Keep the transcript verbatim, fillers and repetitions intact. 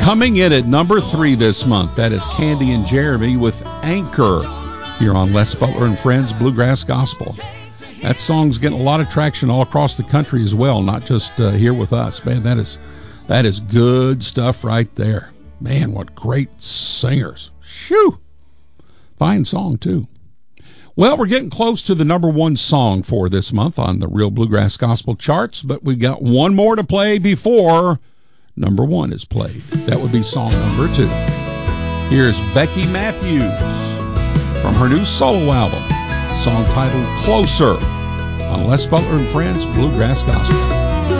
Coming in at number three this month, that is Candy and Jeremy with Anchor here on Les Butler and Friends Bluegrass Gospel. That song's getting a lot of traction all across the country as well, not just uh, here with us. Man, that is that is good stuff right there. Man, what great singers. Shoo! Fine song, too. Well, we're getting close to the number one song for this month on the Real Bluegrass Gospel charts, but we got one more to play before number one is played. That would be song number two. Here's Becky Matthews from her new solo album, song titled Closer, on Les Butler and Friends Bluegrass Gospel.